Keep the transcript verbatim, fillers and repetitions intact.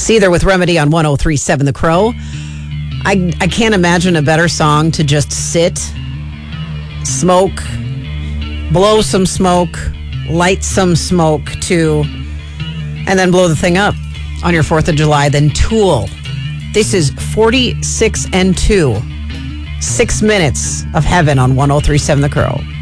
Seether with Remedy on one oh three point seven The Crow. I, I can't imagine a better song to just sit, smoke, blow some smoke, light some smoke to, and then blow the thing up on your fourth of July than Tool. This is forty-six and two. Six minutes of heaven on one oh three point seven The Crow.